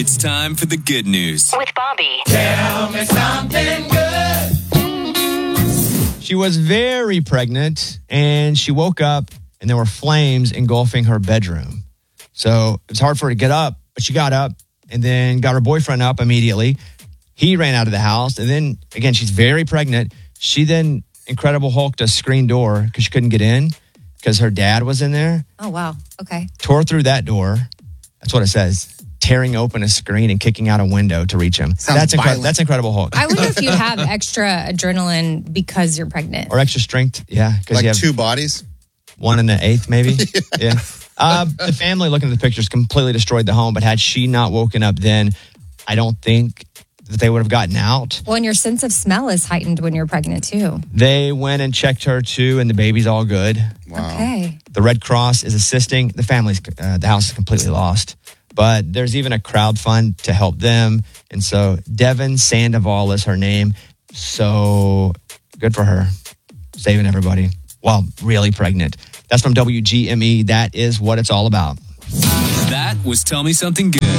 It's time for the good news. With Bobby. Tell me something good. She was very pregnant, and she woke up, and there were flames engulfing her bedroom. So it was hard for her to get up, but she got up and then got her boyfriend up immediately. He ran out of the house, and then, again, she's very pregnant. She then Incredible Hulked a screen door because she couldn't get in because her dad was in there. Oh, wow. Okay. Tore through that door. That's what it says. Tearing open a screen and kicking out a window to reach him. That's Incredible Hulk. I wonder if you have extra adrenaline because you're pregnant. Or extra strength, yeah. Like you have two bodies? One in the eighth, maybe. Yeah. The family, looking at the pictures, completely destroyed the home. But had she not woken up then, I don't think that they would have gotten out. Well, and your sense of smell is heightened when you're pregnant, too. They went and checked her, too, and the baby's all good. Wow. Okay. The Red Cross is assisting. The house is completely lost. But there's even a crowd fund to help them. And so Devin Sandoval is her name. So good for her. Saving everybody while really pregnant. That's from WGME. That is what it's all about. That was Tell Me Something Good.